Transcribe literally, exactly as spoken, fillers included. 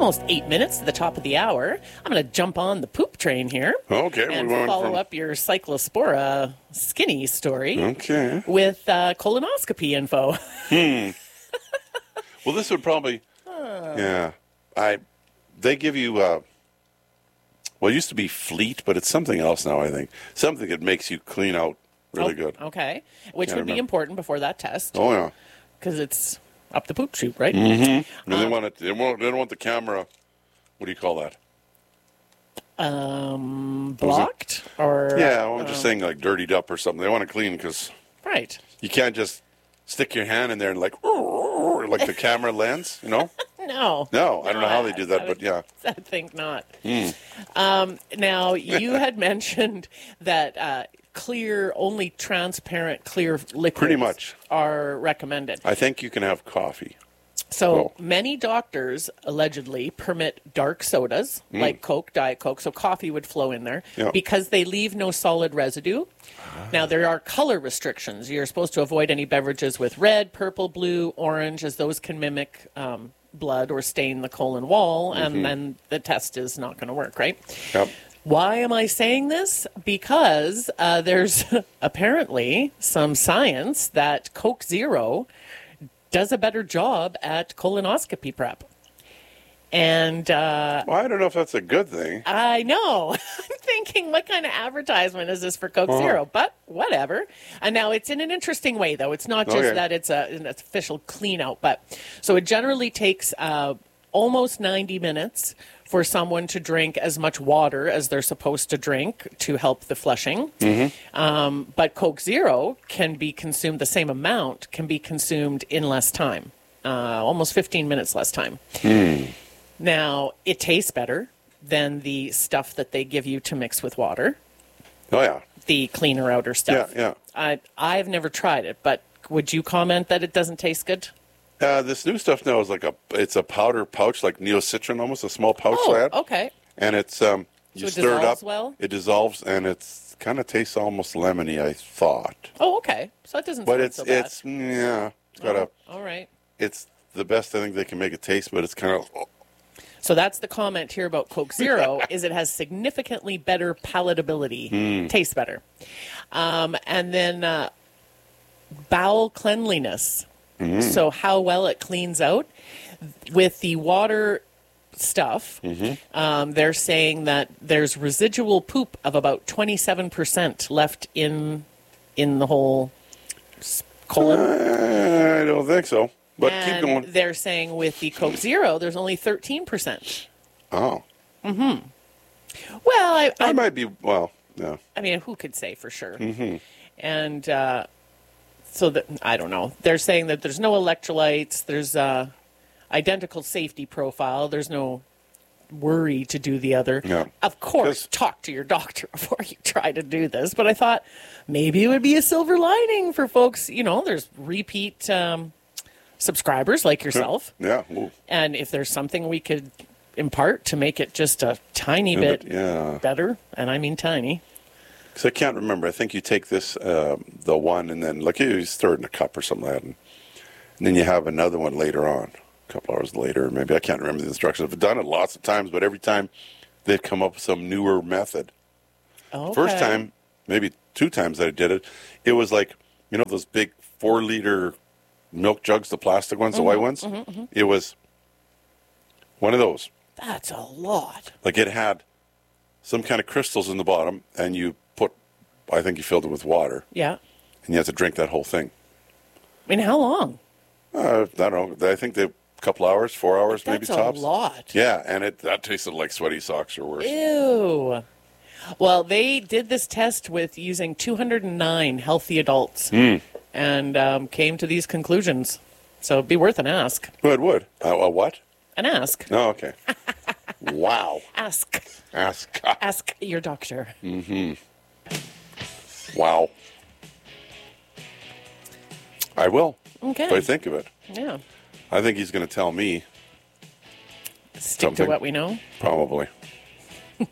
almost eight minutes to the top of the hour. I'm going to jump on the poop train here. Okay. And we follow from... up your Cyclospora skinny story. Okay. With uh, colonoscopy info. Hmm. Well, this would probably... Uh. Yeah. I. They give you... Uh, well, it used to be Fleet, but it's something else now, I think. Something that makes you clean out really oh, good. Okay. Which Can't would remember. be important before that test. Oh, yeah. Because it's up the poop chute, right? Mm-hmm. And um, they want it. They, want, they don't want the camera. What do you call that? Um, blocked or yeah, I'm um, just saying like dirtied up or something. They want to clean because right. You can't just stick your hand in there and like like the camera lens, you know? No. No, I don't know how they do that, I but would, yeah. I think not. Mm. Um, now you had mentioned that. Uh, Clear, only transparent, clear liquids Pretty much are recommended. I think you can have coffee. So oh. many doctors allegedly permit dark sodas mm. like Coke, Diet Coke, so coffee would flow in there yeah. because they leave no solid residue. Ah. Now, there are color restrictions. You're supposed to avoid any beverages with red, purple, blue, orange, as those can mimic um, blood or stain the colon wall, mm-hmm. and then the test is not going to work, right? Yep. Why am I saying this? Because uh, there's apparently some science that Coke Zero does a better job at colonoscopy prep. And uh, well, I don't know if that's a good thing. I know. I'm thinking, what kind of advertisement is this for Coke uh-huh. Zero? But whatever. And now it's in an interesting way, though. It's not just okay. that it's a, an official clean out. But so it generally takes uh, almost ninety minutes for someone to drink as much water as they're supposed to drink to help the flushing. Mm-hmm. Um, but Coke Zero can be consumed, the same amount can be consumed in less time, uh, almost fifteen minutes less time. Mm. Now, it tastes better than the stuff that they give you to mix with water. Oh, yeah. The cleaner outer stuff. Yeah, yeah. I, I've never tried it, but would you comment that it doesn't taste good? Uh, this new stuff now is like a, it's a powder pouch, like Neocitrin, almost a small pouch. Oh, lad. okay. And it's, um, you so it stir it up. Well? It dissolves, and it's kind of tastes almost lemony, I thought. Oh, okay. So it doesn't but sound it's, so bad. it's, yeah, it's got oh, a, all right. It's the best I think they can make it taste, but it's kind of, oh. So that's the comment here about Coke Zero, is it has significantly better palatability, mm. tastes better. Um, and then uh, bowel cleanliness. Mm. So how well it cleans out. With the water stuff, mm-hmm. um, they're saying that there's residual poop of about twenty-seven percent left in in the whole colon. Uh, I don't think so. But and keep going. They're saying with the Coke Zero, there's only thirteen percent. Oh. Mm-hmm. Well, I... I, I might be, well, yeah. I mean, who could say for sure? Mm-hmm. And uh, so, that I don't know. They're saying that there's no electrolytes. There's uh, identical safety profile. There's no worry to do the other. Yeah. Of course, talk to your doctor before you try to do this. But I thought maybe it would be a silver lining for folks. You know, there's repeat... Um, subscribers like yourself. Yeah. Ooh. And if there's something we could impart to make it just a tiny yeah, bit but, yeah. better, and I mean tiny. Because I can't remember. I think you take this, uh, the one, and then, like, you stir it in a cup or something like that, and, and then you have another one later on, a couple hours later. Maybe I can't remember the instructions. I've done it lots of times, but every time they've come up with some newer method. Okay. First time, maybe two times that I did it, it was like, you know, those big four-liter milk jugs, the plastic ones, mm-hmm, the white ones. Mm-hmm, mm-hmm. It was one of those. That's a lot. Like it had some kind of crystals in the bottom, and you put, I think you filled it with water. Yeah. And you have to drink that whole thing. I mean, how long? Uh, I don't know. I think they a couple hours, four hours, maybe tops. That's a lot. Yeah, and it that tasted like sweaty socks or worse. Ew. Well, they did this test with using two hundred nine healthy adults. Mm. And um, came to these conclusions. So it'd be worth an ask. Well, it would. Uh, a what? An ask. Oh, okay. Wow. Ask. Ask. Ask your doctor. Mm-hmm. Wow. I will. Okay. If I think of it. Yeah. I think he's going to tell me Stick something. to what we know? Probably.